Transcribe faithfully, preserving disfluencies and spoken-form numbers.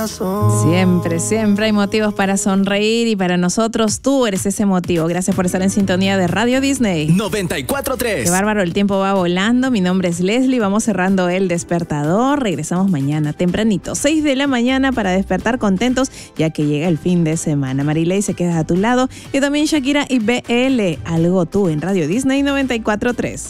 Siempre, siempre hay motivos para sonreír y para nosotros tú eres ese motivo. Gracias por estar en sintonía de Radio Disney noventa y cuatro punto tres. Qué bárbaro, el tiempo va volando. Mi nombre es Leslie, vamos cerrando el despertador. Regresamos mañana tempranito, seis de la mañana, para despertar contentos ya que llega el fin de semana. Marilei se queda a tu lado y también Shakira y B L, Algo Tú, en Radio Disney noventa y cuatro punto tres.